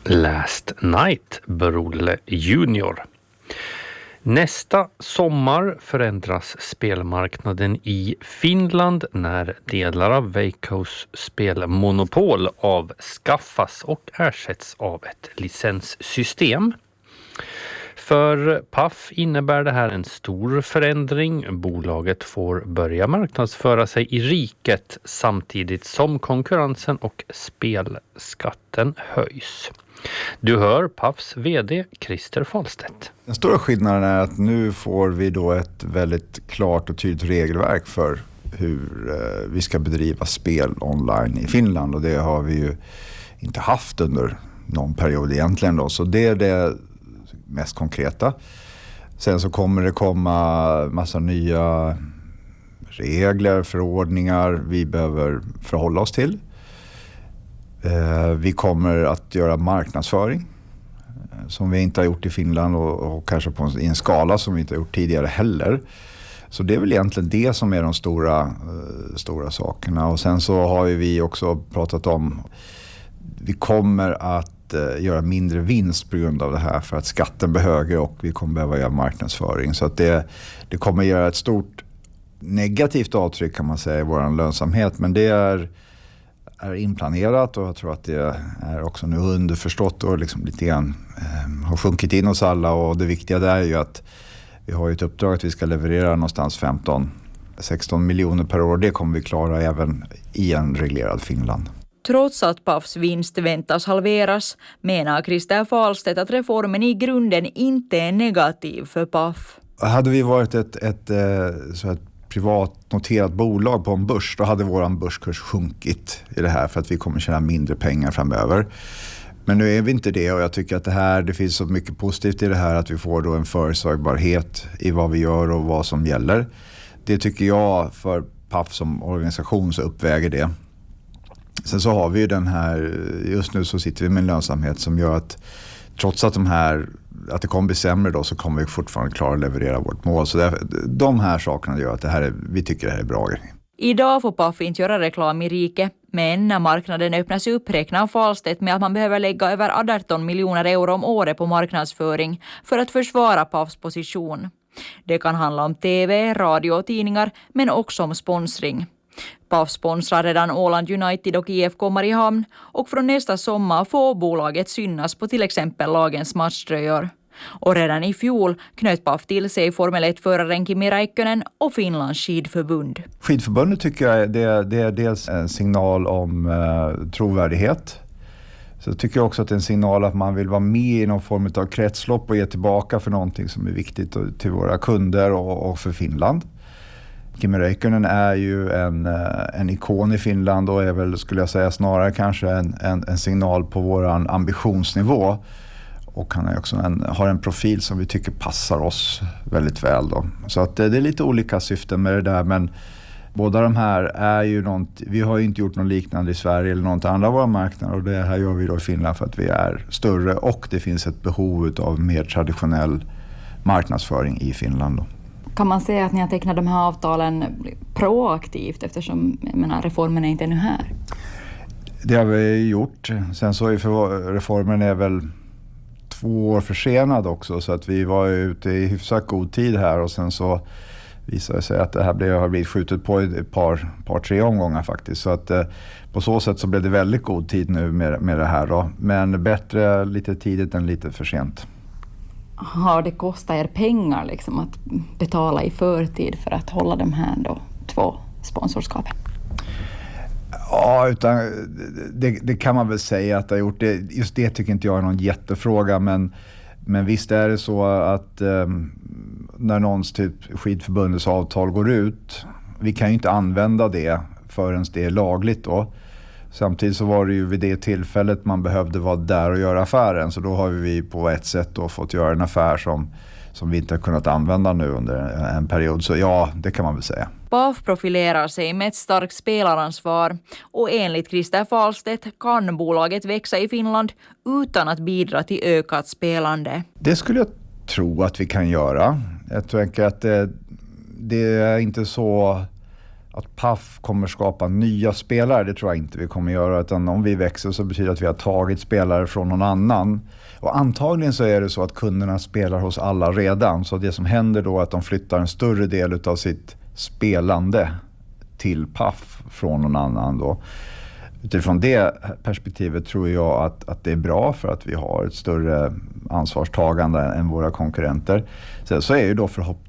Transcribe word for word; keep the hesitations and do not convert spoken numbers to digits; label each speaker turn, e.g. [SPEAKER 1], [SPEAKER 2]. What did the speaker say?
[SPEAKER 1] Last Night, Brolle Junior. Nästa sommar förändras spelmarknaden i Finland när delar av Veikkaus spelmonopol avskaffas och ersätts av ett licenssystem. För P A F innebär det här en stor förändring. Bolaget får börja marknadsföra sig i riket samtidigt som konkurrensen och spelskatten höjs. Du hör P A Fs vd Christer Fahlstedt.
[SPEAKER 2] Den stora skillnaden är att nu får vi då ett väldigt klart och tydligt regelverk för hur vi ska bedriva spel online i Finland, och det har vi ju inte haft under någon period egentligen då. Så det är det mest konkreta. Sen så kommer det komma massa nya regler, förordningar vi behöver förhålla oss till. Vi kommer att göra marknadsföring som vi inte har gjort i Finland och, och kanske på en, i en skala som vi inte har gjort tidigare heller. Så det är väl egentligen det som är de stora, uh, stora sakerna. Och sen så har ju vi också pratat om vi kommer att uh, göra mindre vinst på grund av det här för att skatten blir högre och vi kommer behöva göra marknadsföring. Så att det, det kommer göra ett stort negativt avtryck kan man säga i vår lönsamhet, men det är är inplanerat och jag tror att det är också nu underförstått och liksom lite grann eh, har sjunkit in hos alla, och det viktiga där är ju att vi har ett uppdrag att vi ska leverera någonstans femton sexton miljoner per år. Det kommer vi klara även i en reglerad Finland.
[SPEAKER 3] Trots att P A Fs vinst väntas halveras menar Christer Fahlstedt att reformen i grunden inte är negativ för P A F.
[SPEAKER 2] Hade vi varit ett, ett, ett, så ett privat noterat bolag på en börs, då hade våran börskurs sjunkit i det här för att vi kommer tjäna mindre pengar framöver. Men nu är vi inte det, och jag tycker att det här, det finns så mycket positivt i det här att vi får då en förutsägbarhet i vad vi gör och vad som gäller. Det tycker jag för P A F som organisation så uppväger det. Sen så har vi ju den här, just nu så sitter vi med en lönsamhet som gör att trots att de här att det kommer bli sämre då, så kommer vi fortfarande klara att leverera vårt mål. Så det, de här sakerna gör att det här är, vi tycker det här är bra grejer.
[SPEAKER 3] Idag får P A F inte göra reklam i rike, men när marknaden öppnas upp räknar Fahlstedt med att man behöver lägga över arton miljoner euro om året på marknadsföring för att försvara P A Fs position. Det kan handla om tv, radio och tidningar, men också om sponsring. P A F sponsrar redan Åland United och I F K Mariehamn, och från nästa sommar får bolaget synas på till exempel lagens matchtröjor. Och redan i fjol knöt P A F till sig Formel ett-föraren Kimi Räikkönen och Finlands skidförbund.
[SPEAKER 2] Skidförbundet tycker jag det, det är dels en signal om eh, trovärdighet. Så jag tycker också att det är en signal att man vill vara med i någon form av kretslopp och ge tillbaka för någonting som är viktigt till våra kunder och, och för Finland. Kimi Räikkönen är ju en, en ikon i Finland och är väl, skulle jag säga, snarare kanske en, en, en signal på våran ambitionsnivå. Och han är också en, har en profil som vi tycker passar oss väldigt väl då. Så att det, det är lite olika syften med det där, men båda de här är ju något, vi har ju inte gjort något liknande i Sverige eller något andra av våra marknader, och det här gör vi då i Finland för att vi är större och det finns ett behov av mer traditionell marknadsföring i Finland då.
[SPEAKER 4] Kan man säga att ni har tecknat de här avtalen proaktivt eftersom jag menar, reformen är inte ännu här?
[SPEAKER 2] Det har vi gjort. Sen så är för, reformen är väl två år försenad också, så att vi var ute i hyfsat god tid här, och sen så visade det sig att det här blev, har blivit skjutet på ett par, par tre omgångar faktiskt. Så att eh, på så sätt så blev det väldigt god tid nu med, med det här då. Men bättre lite tidigt än lite för sent.
[SPEAKER 4] Har det kostat er pengar liksom att betala i förtid för att hålla de här då, två sponsorskapen?
[SPEAKER 2] Ja, utan det, det kan man väl säga att det har gjort. Det, just det tycker inte jag är någon jättefråga, men, men visst är det så att eh, när någons typ skidförbundets avtal går ut, vi kan ju inte använda det förrän det är lagligt då. Samtidigt så var det ju vid det tillfället man behövde vara där och göra affären, så då har vi på ett sätt då fått göra en affär som, som vi inte har kunnat använda nu under en period. Så ja, det kan man väl säga.
[SPEAKER 3] P A F profilerar sig med ett starkt spelaransvar, och enligt Christer Fahlstedt kan bolaget växa i Finland utan att bidra till ökat spelande.
[SPEAKER 2] Det skulle jag tro att vi kan göra. Jag tänker att det, det är inte så att P A F kommer skapa nya spelare, det tror jag inte vi kommer göra. Utan om vi växer så betyder det att vi har tagit spelare från någon annan. Och antagligen så är det så att kunderna spelar hos alla redan. Så det som händer då är att de flyttar en större del av sitt spelande till P A F från någon annan då. Utifrån det perspektivet tror jag att, att det är bra för att vi har ett större ansvarstagande än våra konkurrenter. Så, så är ju då förhopp-